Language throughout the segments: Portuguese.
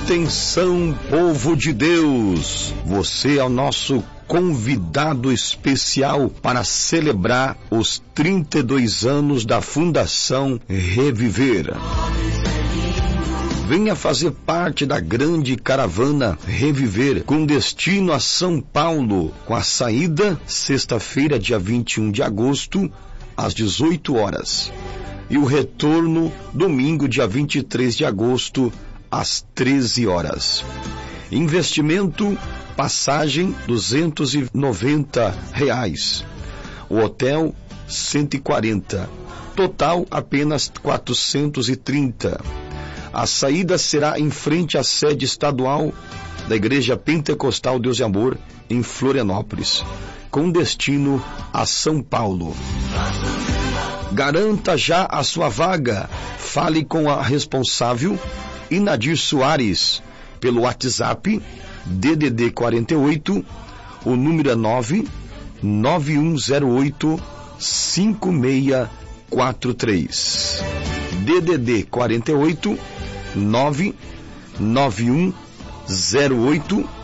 Atenção, povo de Deus! Você é o nosso convidado especial para celebrar os 32 anos da Fundação Reviver. Venha fazer parte da grande caravana Reviver, com destino a São Paulo, com a saída sexta-feira, dia 21 de agosto, às 18 horas. E o retorno domingo, dia 23 de agosto, às 13 horas. Investimento, passagem R$290. O hotel, 140. Total, apenas 430. A saída será em frente à sede estadual da Igreja Pentecostal Deus e Amor, em Florianópolis, com destino a São Paulo. Garanta já a sua vaga. Fale com a responsável, Inadir Soares, pelo WhatsApp DDD 48, o número é 99108 5643. DDD 48 99108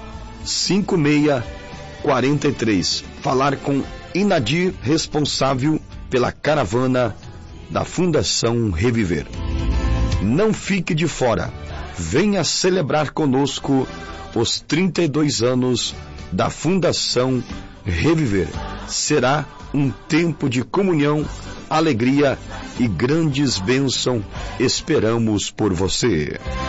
5643. Falar com Inadir, responsável pela caravana da Fundação Reviver. Não fique de fora. Venha celebrar conosco os 32 anos da Fundação Reviver. Será um tempo de comunhão, alegria e grandes bênçãos. Esperamos por você.